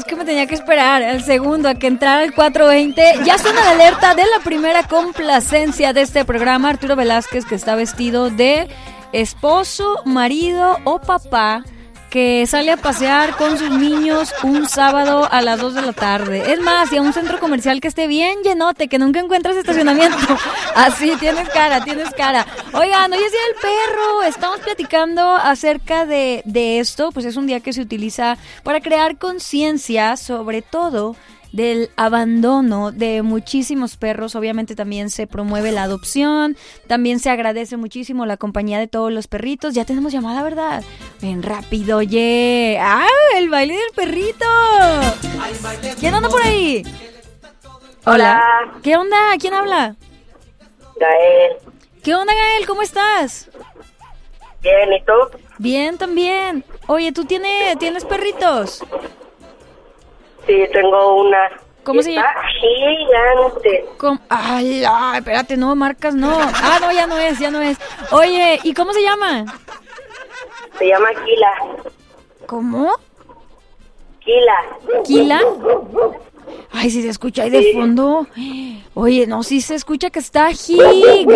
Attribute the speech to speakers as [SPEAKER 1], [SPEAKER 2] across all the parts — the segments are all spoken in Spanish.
[SPEAKER 1] es que me tenía que esperar al segundo a que entrara el 420. Ya suena la alerta de la primera complacencia de este programa. Arturo Velázquez, que está vestido de esposo, marido o papá, que sale a pasear con sus niños un sábado a las 2 de la tarde. Es más, y a un centro comercial que esté bien llenote, que nunca encuentras estacionamiento. Así, tienes cara. Oigan, hoy es Día del Perro. Estamos platicando acerca de esto. Pues es un día que se utiliza para crear conciencia, sobre todo del abandono de muchísimos perros. Obviamente también se promueve la adopción, también se agradece muchísimo la compañía de todos los perritos. Ya tenemos llamada, ¿verdad? Ven rápido, oye. ¡Ah, el baile del perrito! ¿Quién anda por ahí? Hola. ¿Qué onda? ¿Quién habla?
[SPEAKER 2] Gael.
[SPEAKER 1] ¿Qué onda, Gael? ¿Cómo estás?
[SPEAKER 2] Bien, ¿y tú?
[SPEAKER 1] Bien, también. Oye, ¿tú tienes perritos?
[SPEAKER 2] Sí, tengo una.
[SPEAKER 1] ¿Cómo se llama?
[SPEAKER 2] Gigante.
[SPEAKER 1] ¡Ay, espérate, no, marcas no! Ah, no, ya no es. Oye, ¿y cómo se llama?
[SPEAKER 2] Se llama Kila.
[SPEAKER 1] ¿Cómo?
[SPEAKER 2] Kila.
[SPEAKER 1] ¿Kila? Ay, sí se escucha ahí de fondo. Oye, no, sí se escucha que está gigante.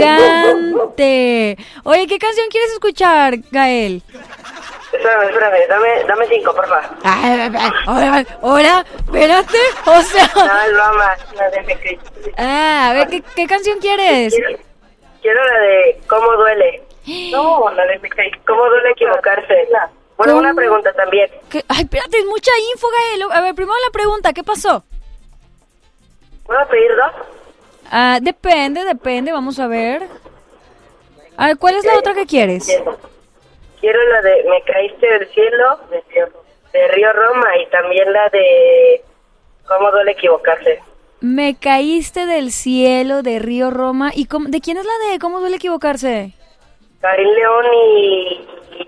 [SPEAKER 1] Oye, ¿qué canción quieres escuchar, Gael?
[SPEAKER 2] Espérame, dame 5, por favor.
[SPEAKER 1] Ahora, espérate, o sea...
[SPEAKER 2] No, es broma, la de Mecris.
[SPEAKER 1] A ver, ¿qué canción quieres?
[SPEAKER 2] Quiero la de ¿Cómo duele? No, la de Mecris. ¿Cómo duele equivocarse? Bueno,
[SPEAKER 1] ¿Cómo?
[SPEAKER 2] una pregunta también.
[SPEAKER 1] Ay, espérate, es mucha info, Gael. A ver, primero la pregunta, ¿qué pasó?
[SPEAKER 2] ¿Puedo pedir 2?
[SPEAKER 1] Depende, vamos a ver. A ver, ¿cuál es la otra que quieres?
[SPEAKER 2] Quiero la de Me caíste del cielo, de Río Roma, y también la de ¿Cómo duele equivocarse?
[SPEAKER 1] Me caíste del cielo, de Río Roma. ¿Y de quién es la de ¿Cómo duele equivocarse?
[SPEAKER 2] Karim León y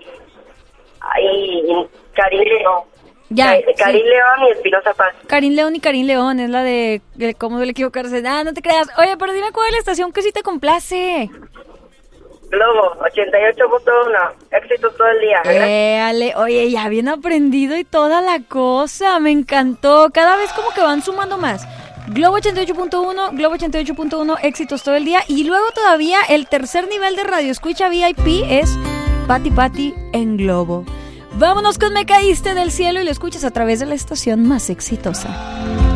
[SPEAKER 2] Karim León.
[SPEAKER 1] Ya,
[SPEAKER 2] Karim
[SPEAKER 1] sí.
[SPEAKER 2] León y Espinosa Paz.
[SPEAKER 1] Karim León es la de ¿Cómo duele equivocarse? Ah, no te creas. Oye, pero dime cuál es la estación que sí te complace.
[SPEAKER 2] Globo, 88.1, éxito todo el día.
[SPEAKER 1] Ale, oye, ya bien aprendido y toda la cosa, me encantó. Cada vez como que van sumando más. Globo 88.1, éxitos todo el día. Y luego todavía el tercer nivel de Radio Escucha VIP es Pati en Globo. Vámonos con Me caíste del cielo y lo escuchas a través de la estación más exitosa.